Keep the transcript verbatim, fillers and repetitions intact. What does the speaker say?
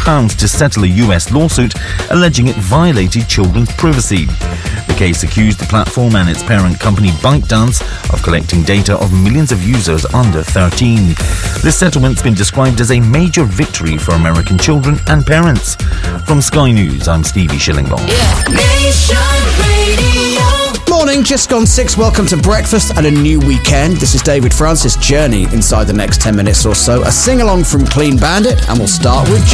pounds to settle a U S lawsuit alleging it violated children's privacy. The case accused the platform and its parent company ByteDance of collecting data of millions of users under thirteen. This settlement's been described as a major victory for American children and parents. From Sky News, I'm Stevie Shillinglaw. Yeah. Nation Radio. Morning, just gone six. Welcome to breakfast and a new weekend. This is David Francis' journey inside the next ten minutes or so. A sing-along from Clean Bandit, and we'll start with